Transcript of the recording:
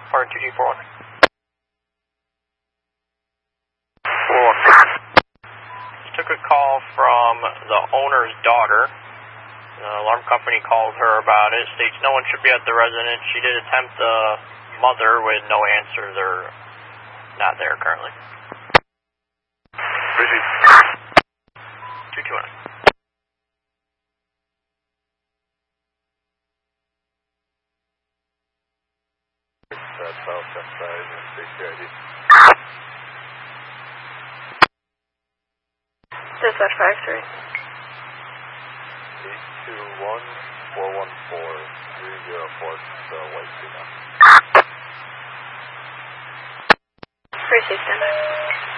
Pardon 2G41. 416. Took a call from the owner's daughter. The alarm company called her about it. States no one should be at the residence. She did attempt the mother with no answer. They're not there currently. Appreciate 229. South Side and CCID. Dispatch 53. 821-414-304, White Puma. Precinct standby.